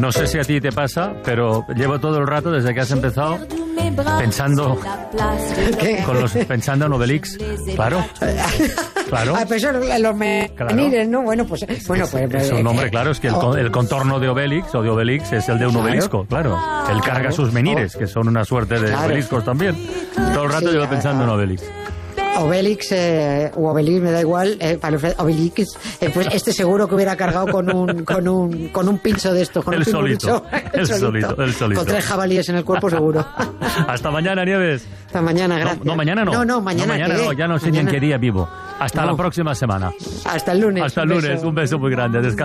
No sé si a ti te pasa, pero llevo todo el rato desde que has empezado pensando pensando en Obelix. Claro. Claro. Ah, pues los menires, ¿no? Bueno, pues es un nombre, claro, es que el contorno de Obelix o de Obelix es el de un obelisco, claro. Él carga sus menires, que son una suerte de obeliscos también. Todo el rato llevo pensando en Obelix. Obelix o Obelix, me da igual, para Obelix, pues este seguro que hubiera cargado con un pincho de estos, con el solito. Con 3 jabalíes en el cuerpo seguro. Hasta mañana, Nieves. Hasta mañana, gracias. No, mañana no. No, mañana no, ya no sé ni en qué día vivo. Hasta la próxima semana. Hasta el lunes. Hasta el lunes, un beso muy grande.